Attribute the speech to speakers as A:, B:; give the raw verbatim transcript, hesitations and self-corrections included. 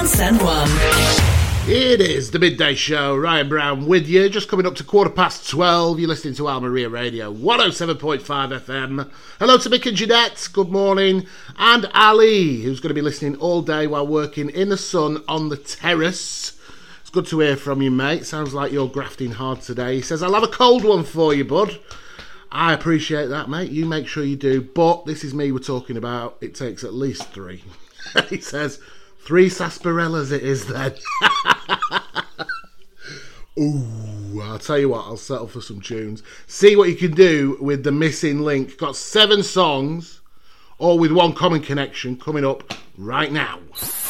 A: San Juan.
B: It is the Midday Show. Ryan Brown with you. Just coming up to quarter past twelve. You're listening to Almeria Radio, one oh seven point five F M. Hello to Mick and Jeanette. Good morning. And Ali, who's going to be listening all day while working in the sun on the terrace. It's good to hear from you, mate. Sounds like you're grafting hard today. He says, I'll have a cold one for you, bud. I appreciate that, mate. You make sure you do. But this is me we're talking about. It takes at least three. He says, three sarsaparillas it is then. Ooh, I'll tell you what, I'll settle for some tunes. See what you can do with the missing link. Got seven songs, all with one common connection, coming up right now.